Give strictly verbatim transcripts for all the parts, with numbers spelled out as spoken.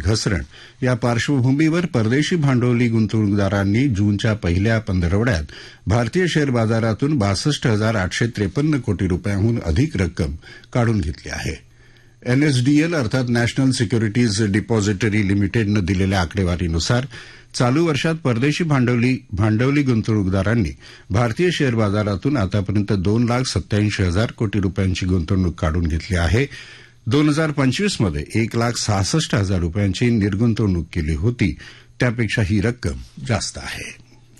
घसरण या पार्श्वभूमीवर परदेशी भांडवली गुंतवणूकदारांनी जूनच्या पहिल्या पंधरवड्यात भारतीय शेअर बाजारातून बासष्ट हजार आठशे त्रेपन्न कोटी रुपयांहून अधिक रक्कम काढून घेतली आहे. एनएसडीएल अर्थात नॅशनल सिक्युरिटीज डिपॉझिटरी लिमिटेडनं दिलेल्या आकडेवारीनुसार चालू वर्षात परदेशी भांडवली भांडवली गुंतवणूकदारांनी भारतीय शेअर बाजारातून आतापर्यंत दोन लाख सत्याऐंशी हजार कोटी रुपयांची गुंतवणूक काढून घेतली आहे. दोन हजार पंचवीसमध्ये एक लाख सहासष्ट हजार रुपयांची निर्गुंतवणूक केली होती, त्यापेक्षा ही रक्कम जास्त आहे.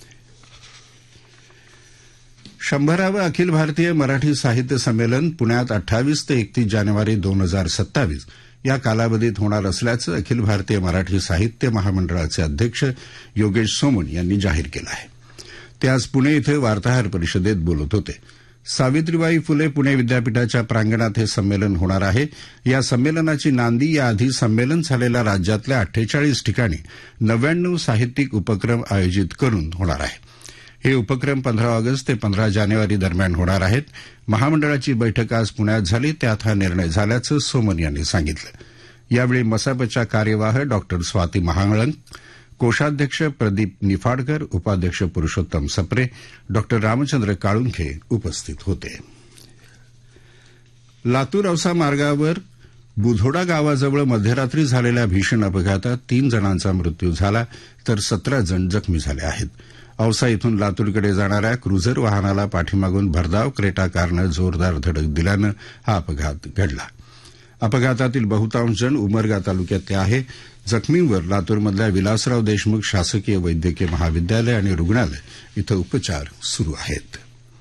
शंभरावं अखिल भारतीय मराठी साहित्य संमेलन पुण्यात अठ्ठावीस ते एकतीस जानेवारी दोन हजार सत्तावीस या कालावधीत होणार असल्याचं अखिल भारतीय मराठी साहित्य महामंडळाचे अध्यक्ष योगेश सोमण यांनी जाहीर केलं आहे. ते आज पुणे इथं वार्ताहर परिषदेत बोलत होते. सावित्रीबाई फुले पुणे विद्यापीठाच्या प्रांगणात हे संमेलन होणार आहे. या संमेलनाची नांदी याआधी संमेलन झालेल्या राज्यातल्या अठ्ठेचाळीस ठिकाणी नव्याण्णव साहित्यिक उपक्रम आयोजित करून होणार आहे. हे उपक्रम पंधरा ऑगस्ट ते पंधरा जानेवारी दरम्यान होणार आहेत. महामंडळाची बैठक आज पुण्यात झाली, त्यात हा निर्णय झाल्याचं सोमन यांनी सांगितलं. यावेळी मसापच्या कार्यवाह डॉक्टर स्वाती महाळंक, कोषाध्यक्ष प्रदीप निफाडकर, उपाध्यक्ष पुरुषोत्तम सप्रे, डॉक्टर रामचंद्र काळुंखे उपस्थित होते. लातूर औसा मार्गावर बुधोडा गावाजवळ मध्यरात्री झालेल्या भीषण अपघातात तीन जणांचा मृत्यू झाला तर सतरा जण जखमी झाले आहेत. औसा इथून लातूरकडे जाणाऱ्या क्रुझर वाहनाला पाठीमागून भरधाव क्रेटा कारनं जोरदार धडक दिल्यानं हा अपघात घडला. अपघातातील बहुतांश जण उमरगा तालुक्यातले आहे. जखमींवर लातूरमधल्या विलासराव देशमुख शासकीय वैद्यकीय महाविद्यालय आणि रुग्णालय इथं उपचार सुरू आहेत.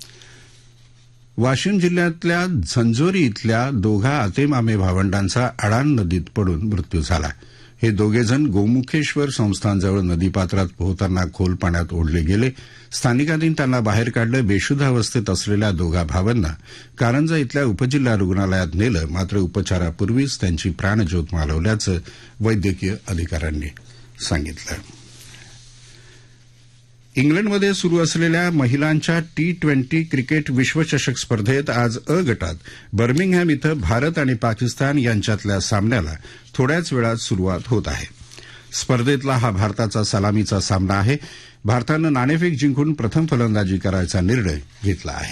वाशिम जिल्ह्यातल्या झंझोरी इथल्या दोघा आतेमामे भावंडांचा अडाण नदीत पडून मृत्यू झाला. हे दोघेजण गोमुखेश्वर संस्थानजवळ नदीपात्रात पोहताना खोल पाण्यात ओढले गेले. स्थानिकांनी त्यांना बाहेर काढलं. बेशुद्ध अवस्थेत असलेल्या दोघा भावांना कारंजा इथल्या उपजिल्हा रुग्णालयात नेलं, मात्र उपचारापूर्वीच त्यांची प्राणज्योत मालवल्याचं वैद्यकीय अधिकाऱ्यांनी सांगितलं. इंग्लंडमध्ये सुरू असलेल्या महिलांच्या टी ट्वेंटी क्रिकेट विश्वचषक स्पर्धेत आज अ गटात बर्मिंगहॅम इथं भारत आणि पाकिस्तान यांच्यातल्या सामन्याला थोड्याच वेळात सुरुवात होत आहे. स्पर्धेतला हा भारताचा सलामीचा सामना आहे. भारतानं नाणेफेक जिंकून प्रथम फलंदाजी करायचा निर्णय घेतला आहे.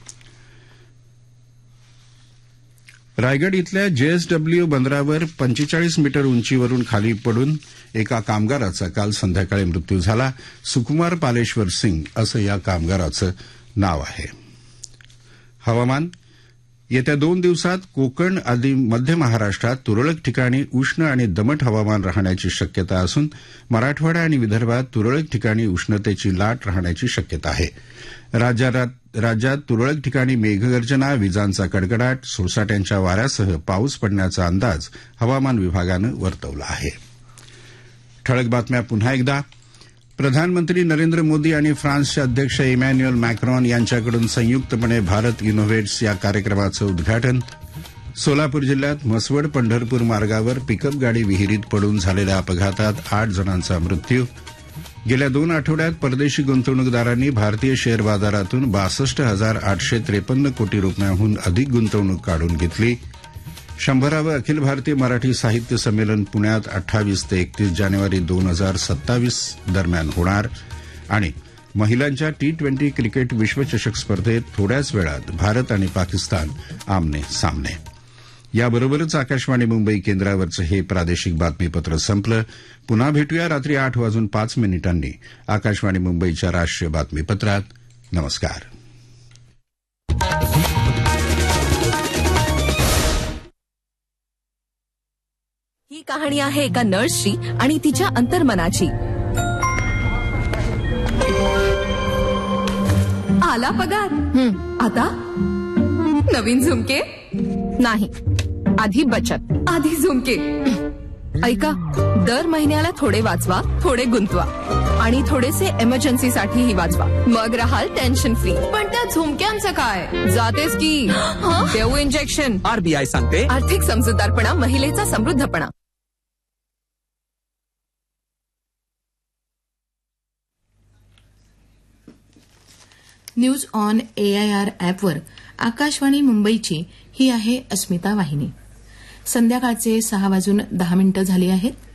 रायगड इथल्या जेएसडब्ल्यू बंदरावर पंचेचाळीस मीटर उंचीवरून खाली पडून एका कामगाराचा काल संध्याकाळी मृत्यू झाला. सुकुमार पालेश्वर सिंग असं या कामगाराचं नाव आहे. हवामान. येत्या दोन दिवसात कोकण आदी मध्य महाराष्ट्रात तुरळक ठिकाणी उष्ण आणि दमट हवामान राहण्याची शक्यता असून मराठवाडा आणि विदर्भात तुरळक ठिकाणी उष्णतेची लाट राहण्याची शक्यता आहे. राज्यात राज्यात तुरळक ठिकाणी मेघगर्जना, विजांचा कडकडाट, सोसाट्यांच्या वाऱ्यासह पाऊस पडण्याचा अंदाज हवामान विभागानं वर्तवला आहे. ठळक बातम्या पुन्हा एकदा. प्रधानमंत्री नरेंद्र मोदी आणि फ्रान्सचे अध्यक्ष इमॅन्युएल मॅक्रॉन यांच्याकडून संयुक्तपणे भारत इनोव्हेट्स या कार्यक्रमाचं उद्घाटन. सोलापूर जिल्ह्यात म्हसवड पंढरपूर मार्गावर पिकअप गाडी विहिरीत पडून झालेल्या अपघातात आठ जणांचा मृत्यू. गेल्या दोन आठवड्यात परदेशी गुंतवणूकदारांनी भारतीय शेअर बाजारातून बासष्ट हजार आठशे त्रेपन्न कोटी रुपयांहून अधिक गुंतवणूक काढून घेतली. शंभरावं अखिल भारतीय मराठी साहित्य संमेलन पुण्यात अठ्ठावीस ते एकतीस जानेवारी दोन हजार सत्तावीस दरम्यान होणार. आणि महिलांच्या टी ट्वेंटी क्रिकेट विश्वचषक स्पर्धेत थोड्याच वेळात भारत आणि पाकिस्तान आमने सामने. याबरोबरच आकाशवाणी मुंबई केंद्रावरचं हे प्रादेशिक बातमीपत्र संपलं. पुन्हा भेटूया रात्री आठ वाजून पाच मिनिटांनी आकाशवाणी मुंबईच्या राष्ट्रीय बातमीपत्रात. नमस्कार. ही कहाणी आहे एका नर्सची आणि तिच्या अंतर्मनाची. आला पगार. आता नवीन झुमके नाही, आधी बचत, आधी झुमके. ऐका, दर महिन्याला थोडे वाचवा, थोडे गुंतवा आणि थोडेसे इमर्जन्सीसाठीही वाचवा. मग राहाल टेन्शन फ्री. पण त्या झुमक्यांचं काय? जातेच की देऊ इंजेक्शन. आरबीआय सांगते, आर्थिक समजूतदारपणा महिलेचा समृद्धपणा. न्यूज ऑन एआयआर ॲपवर आकाशवाणी मुंबईची ही आहे अस्मिता वाहिनी. संध्याकाळचे सहा वाजून दहा मिनिटं झाली आहेत.